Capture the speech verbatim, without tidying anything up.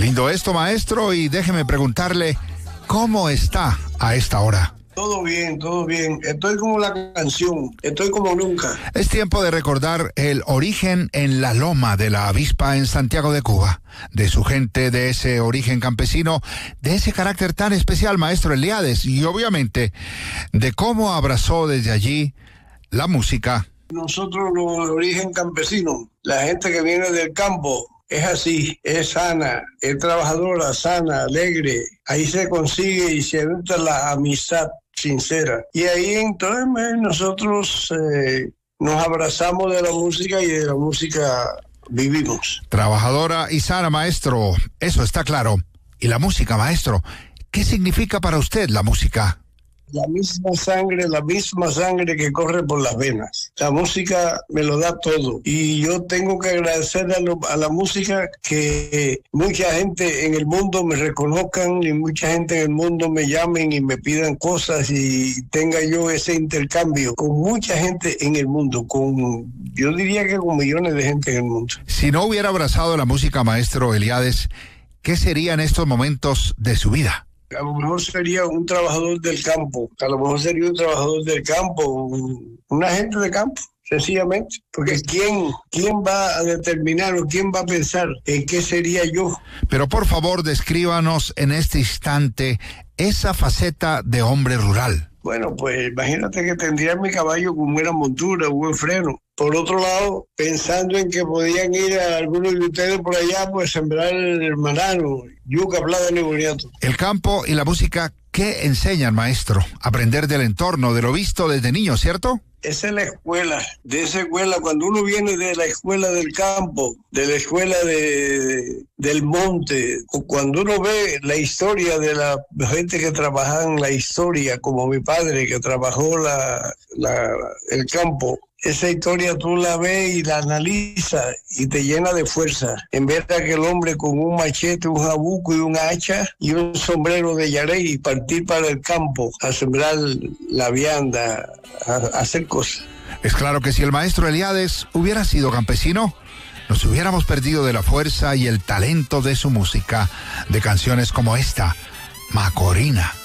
lindo esto, maestro, y déjeme preguntarle, ¿cómo está a esta hora? Todo bien, todo bien. Estoy como la canción, estoy como nunca. Es tiempo de recordar el origen en la loma de la avispa en Santiago de Cuba, de su gente, de ese origen campesino, de ese carácter tan especial, maestro Eliades, y obviamente de cómo abrazó desde allí la música. Nosotros, los de origen campesino, la gente que viene del campo, es así, es sana, es trabajadora, sana, alegre. Ahí se consigue y se nota la amistad sincera. Y ahí entonces nosotros eh, nos abrazamos de la música y de la música vivimos. Trabajadora y sana, maestro, eso está claro. ¿Y la música, maestro? ¿Qué significa para usted la música? La misma sangre, la misma sangre que corre por las venas. La música me lo da todo. Y yo tengo que agradecer a, lo, a la música que mucha gente en el mundo me reconozcan y mucha gente en el mundo me llamen y me pidan cosas y tenga yo ese intercambio con mucha gente en el mundo, con yo diría que con millones de gente en el mundo. Si no hubiera abrazado la música, maestro Eliades, ¿qué sería en estos momentos de su vida? A lo mejor sería un trabajador del campo, a lo mejor sería un trabajador del campo, un, un agente de campo, sencillamente. Porque ¿quién, quién va a determinar o quién va a pensar en qué sería yo? Pero por favor, descríbanos en este instante esa faceta de hombre rural. Bueno, pues imagínate que tendría mi caballo con buena montura, buen freno. Por otro lado, pensando en que podían ir a algunos de ustedes por allá, pues sembrar el banano, yuca, plátano y boniato. El campo y la música, ¿qué enseñan, maestro? Aprender del entorno, de lo visto desde niño, ¿cierto? Esa es la escuela, de esa escuela, cuando uno viene de la escuela del campo, de la escuela de, de, del monte, o cuando uno ve la historia de la gente que trabaja en la historia, como mi padre que trabajó la, la, el campo, esa historia tú la ves y la analizas y te llena de fuerza. En vez de aquel hombre con un machete, un jabuco y un hacha y un sombrero de yarey y partir para el campo a sembrar la vianda, a, a hacer cosas. Es claro que si el maestro Eliades hubiera sido campesino, nos hubiéramos perdido de la fuerza y el talento de su música, de canciones como esta, Macorina.